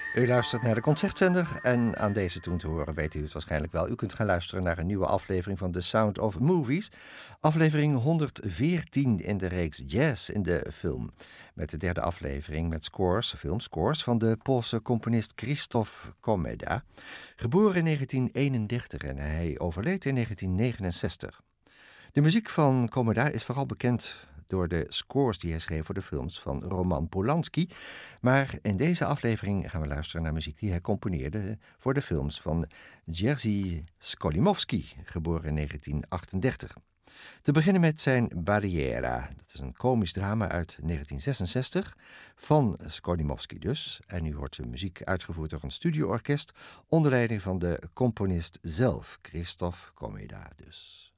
U luistert naar de Concertzender en aan deze toen te horen weet u het waarschijnlijk wel. U kunt gaan luisteren naar een nieuwe aflevering van The Sound of Movies. Aflevering 114 in de reeks Jazz in de film. Met de derde aflevering met filmscores van de Poolse componist Krzysztof Komeda. Geboren in 1931 en hij overleed in 1969. De muziek van Komeda is vooral bekend door de scores die hij schreef voor de films van Roman Polanski. Maar in deze aflevering gaan we luisteren naar muziek die hij componeerde voor de films van Jerzy Skolimowski, geboren in 1938. Te beginnen met zijn Barriera. Dat is een komisch drama uit 1966 van Skolimowski dus. En nu wordt de muziek uitgevoerd door een studioorkest onder leiding van de componist zelf, Krzysztof Komeda dus.